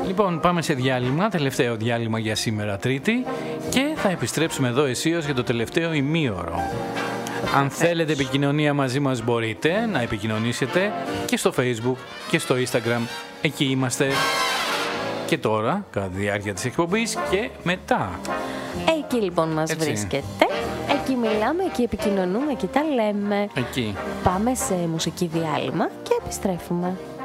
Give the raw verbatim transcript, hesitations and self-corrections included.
Λοιπόν, πάμε σε διάλειμμα, τελευταίο διάλειμμα για σήμερα Τρίτη και θα επιστρέψουμε εδώ αισίως για το τελευταίο ημίωρο. Αν θέλετε επικοινωνία μαζί μας μπορείτε να επικοινωνήσετε και στο Facebook και στο Instagram. Εκεί είμαστε και τώρα, κατά τη διάρκεια της εκπομπής και μετά. Εκεί λοιπόν μας Έτσι. βρίσκεται. Εκεί μιλάμε, εκεί επικοινωνούμε, εκεί τα λέμε. Εκεί. Πάμε σε μουσική διάλειμμα και επιστρέφουμε.